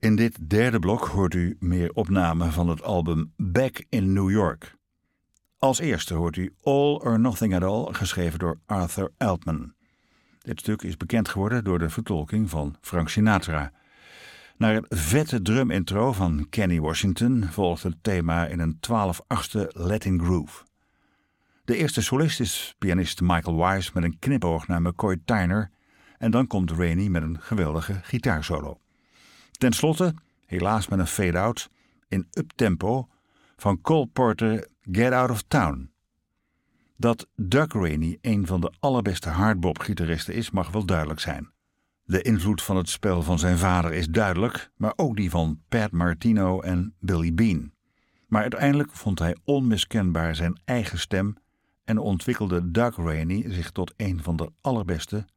In dit derde blok hoort u meer opnamen van het album Back in New York. Als eerste hoort u All or Nothing at All, geschreven door Arthur Altman. Dit stuk is bekend geworden door de vertolking van Frank Sinatra. Naar het vette drum-intro van Kenny Washington volgt het thema in een 12/8 Latin groove. De eerste solist is pianist Michael Wise met een knipoog naar McCoy Tyner en dan komt Rainey met een geweldige gitaarsolo. Ten slotte, helaas met een fade-out, in uptempo van Cole Porter Get Out of Town. Dat Doug Rainey een van de allerbeste hardbop-gitaristen is, mag wel duidelijk zijn. De invloed van het spel van zijn vader is duidelijk, maar ook die van Pat Martino en Billy Bean. Maar uiteindelijk vond hij onmiskenbaar zijn eigen stem en ontwikkelde Doug Rainey zich tot een van de allerbeste